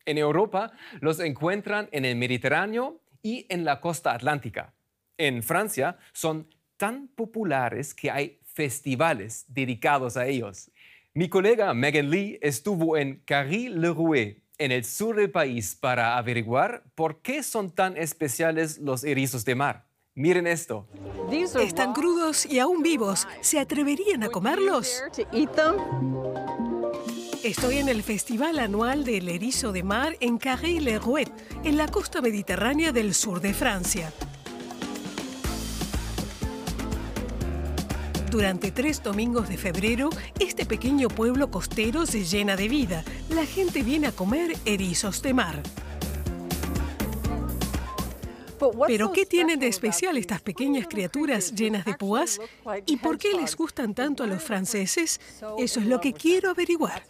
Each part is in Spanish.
En Europa los encuentran en el Mediterráneo y en la costa atlántica. En Francia son tan populares que hay festivales dedicados a ellos. Mi colega Megan Lee estuvo en Carry-le-Rouet, en el sur del país, para averiguar por qué son tan especiales los erizos de mar. Miren esto. Están crudos y aún vivos. ¿Se atreverían a comerlos? Estoy en el Festival Anual del Erizo de Mar en Carry-le-Rouet, en la costa mediterránea del sur de Francia. Durante 3 domingos de febrero, este pequeño pueblo costero se llena de vida. La gente viene a comer erizos de mar. ¿Pero qué tienen de especial estas pequeñas criaturas llenas de púas? ¿Y por qué les gustan tanto a los franceses? Eso es lo que quiero averiguar.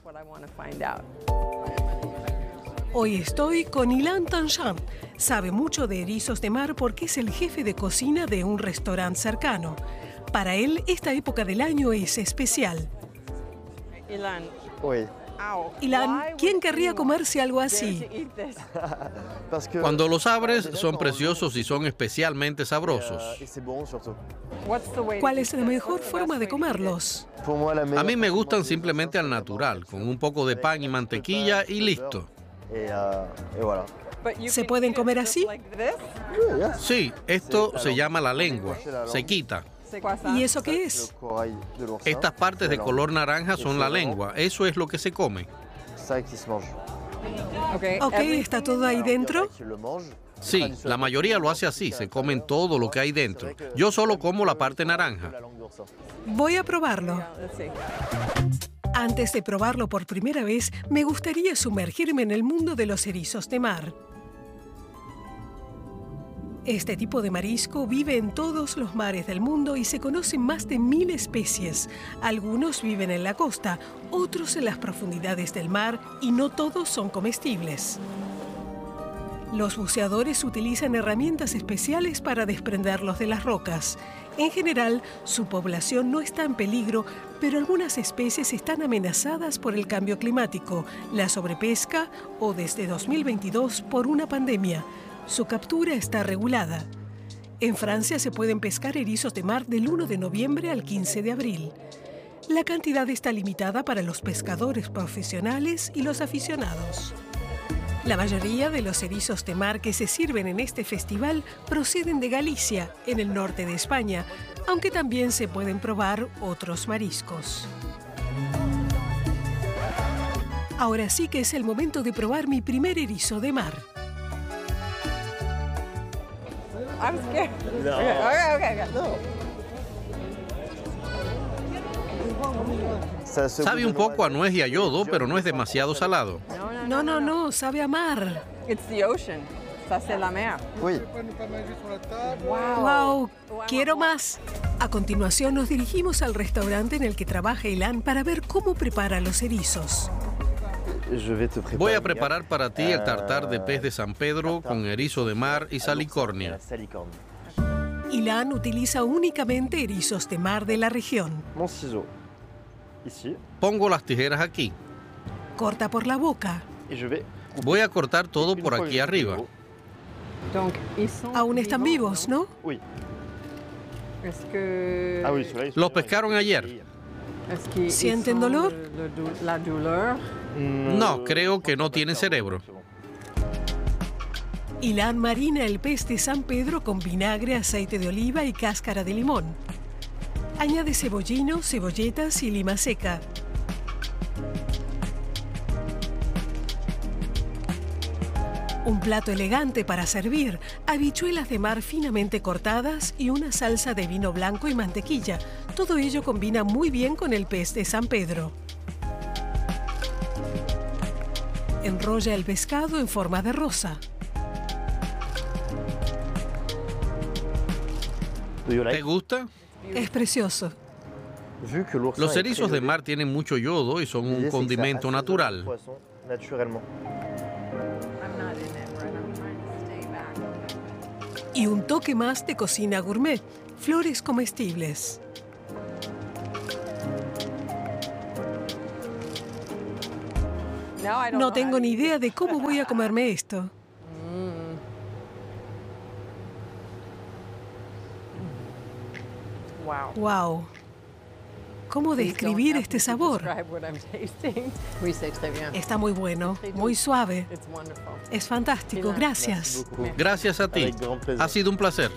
Hoy estoy con Ilan Tancham. Sabe mucho de erizos de mar porque es el jefe de cocina de un restaurante cercano. Para él, esta época del año es especial. Ilan, ¿quién querría comerse algo así? Cuando los abres, son preciosos y son especialmente sabrosos. ¿Cuál es la mejor forma de comerlos? A mí me gustan simplemente al natural, con un poco de pan y mantequilla y listo. ¿Se pueden comer así? Sí, esto se llama la lengua. Se quita. ¿Y eso qué es? Estas partes de color naranja son la lengua. Eso es lo que se come. Ok, ¿está todo ahí dentro? Sí, la mayoría lo hace así. Se comen todo lo que hay dentro. Yo solo como la parte naranja. Voy a probarlo. Antes de probarlo por primera vez, me gustaría sumergirme en el mundo de los erizos de mar. Este tipo de marisco vive en todos los mares del mundo y se conocen más de 1000 especies. Algunos viven en la costa, otros en las profundidades del mar y no todos son comestibles. Los buceadores utilizan herramientas especiales para desprenderlos de las rocas. En general, su población no está en peligro, pero algunas especies están amenazadas por el cambio climático, la sobrepesca o desde 2022 por una pandemia. Su captura está regulada. En Francia se pueden pescar erizos de mar del 1 de noviembre al 15 de abril. La cantidad está limitada para los pescadores profesionales y los aficionados. La mayoría de los erizos de mar que se sirven en este festival proceden de Galicia, en el norte de España, aunque también se pueden probar otros mariscos. Ahora sí que es el momento de probar mi primer erizo de mar. I'm scared. No. Okay. Sabe un poco a nuez y a yodo, pero no es demasiado salado. No, sabe a mar. It's the ocean. Ça, c'est la mer. Wow, quiero más. A continuación nos dirigimos al restaurante en el que trabaja Ilan para ver cómo prepara los erizos. Voy a preparar para ti el tartar de pez de San Pedro con erizo de mar y salicornia. Ilan utiliza únicamente erizos de mar de la región. Pongo las tijeras aquí. Corta por la boca. Voy a cortar todo por aquí arriba. Aún están vivos, ¿no? Los pescaron ayer. ¿Sienten dolor? No, creo que no tienen cerebro. Ilan marina el pez de San Pedro con vinagre, aceite de oliva y cáscara de limón. Añade cebollino, cebolletas y lima seca. Un plato elegante para servir, habichuelas de mar finamente cortadas y una salsa de vino blanco y mantequilla. Todo ello combina muy bien con el pez de San Pedro. Enrolla el pescado en forma de rosa. ¿Te gusta? Es precioso. Los erizos de mar tienen mucho yodo y son un condimento natural. Y un toque más de cocina gourmet, flores comestibles. No tengo ni idea de cómo voy a comerme esto. Wow. ¿Cómo describir este sabor? Está muy bueno, muy suave. Es fantástico, gracias. Gracias a ti. Ha sido un placer.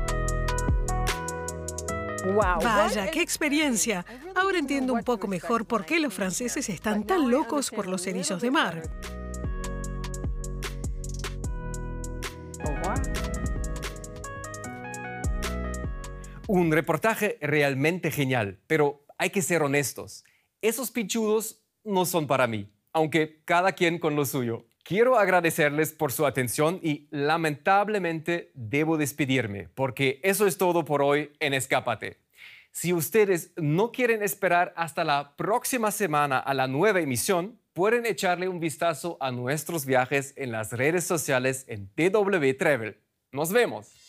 Vaya, qué experiencia. Ahora entiendo un poco mejor por qué los franceses están tan locos por los erizos de mar. Un reportaje realmente genial, pero hay que ser honestos. Esos pichudos no son para mí, aunque cada quien con lo suyo. Quiero agradecerles por su atención y lamentablemente debo despedirme, porque eso es todo por hoy en Escápate. Si ustedes no quieren esperar hasta la próxima semana a la nueva emisión, pueden echarle un vistazo a nuestros viajes en las redes sociales en DW Travel. ¡Nos vemos!